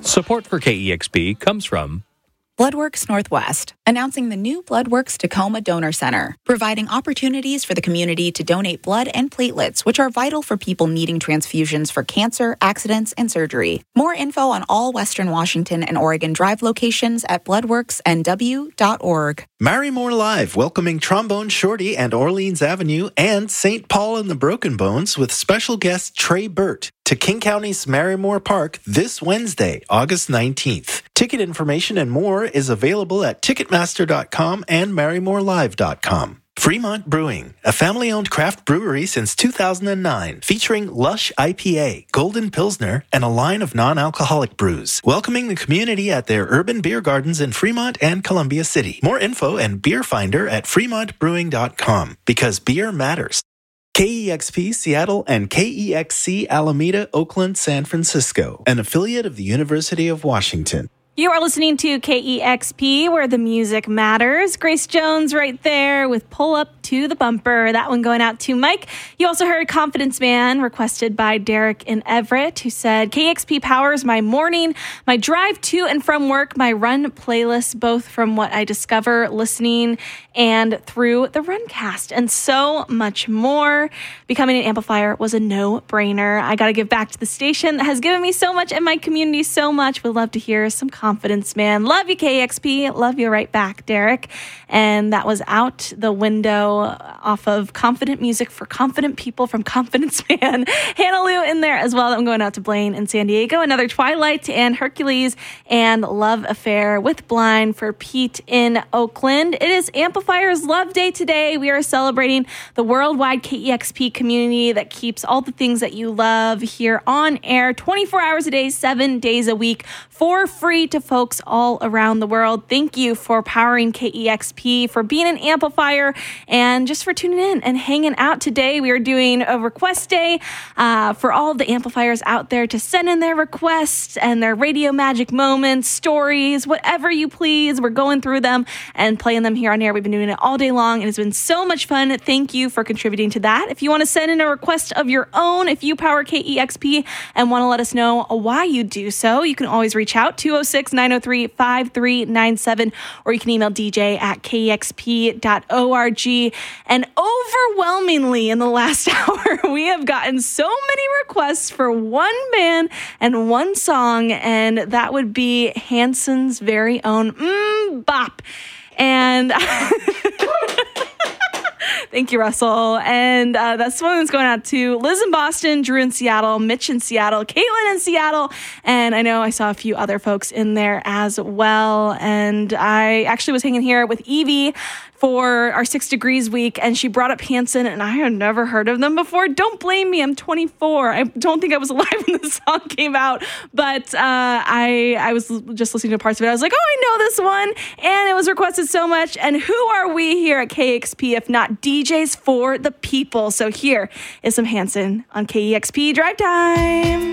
Support for KEXP comes from Bloodworks Northwest, announcing the new Bloodworks Tacoma Donor Center, providing opportunities for the community to donate blood and platelets, which are vital for people needing transfusions for cancer, accidents, and surgery. More info on all Western Washington and Oregon Drive locations at bloodworksnw.org. Marymore Live, welcoming Trombone Shorty and Orleans Avenue and St. Paul and the Broken Bones with special guest Trey Burt to King County's Marymore Park this Wednesday, August 19th. Ticket information and more is available at Ticketmaster.com and MarymoreLive.com. Fremont Brewing, a family-owned craft brewery since 2009, featuring Lush IPA, Golden Pilsner, and a line of non-alcoholic brews, welcoming the community at their urban beer gardens in Fremont and Columbia City. More info and beer finder at FremontBrewing.com, because beer matters. KEXP Seattle and KEXC Alameda, Oakland, San Francisco, an affiliate of the University of Washington. You are listening to KEXP, where the music matters. Grace Jones right there with Pull Up to the Bumper. That one going out to Mike. You also heard Confidence Man, requested by Derek in Everett, who said, KEXP powers my morning, my drive to and from work, my run playlist, both from what I discover listening and through the Runcast, and so much more. Becoming an amplifier was a no-brainer. I got to give back to the station that has given me so much and my community so much. Would love to hear some Confidence Man. Love you, KEXP. Love you right back, Derek. And that was Out the Window off of Confident Music for Confident People from Confidence Man. Hannah Lou in there as well. I'm going out to Blaine in San Diego. Another Twilight and Hercules and Love Affair with Blind for Pete in Oakland. It is Amplifier's Love Day today. We are celebrating the worldwide KEXP community that keeps all the things that you love here on air 24 hours a day, 7 days a week for free to folks all around the world. Thank you for powering KEXP, for being an amplifier, and just for tuning in and hanging out today. We are doing a request day for all of the amplifiers out there to send in their requests and their radio magic moments, stories, whatever you please. We're going through them and playing them here on air. We've been doing it all day long. It has been so much fun. Thank you for contributing to that. If you want to send in a request of your own, if you power KEXP and want to let us know why you do so, you can always reach out, 206-903-5397, or you can email dj@kexp.org. And overwhelmingly in the last hour, we have gotten so many requests for one band and one song, and that would be Hanson's very own Bop. And thank you, Russell. And that's one that's going out to Liz in Boston, Drew in Seattle, Mitch in Seattle, Caitlin in Seattle. And I know I saw a few other folks in there as well. And I actually was hanging here with Evie for our 6 Degrees week, and she brought up Hanson, and I had never heard of them before. Don't blame me. I'm 24. I don't think I was alive when the song came out, but I was just listening to parts of it. I was like, oh, I know this one, and it was requested so much. And who are we here at KEXP if not DJs for the people? So here is some Hanson on KEXP Drive Time.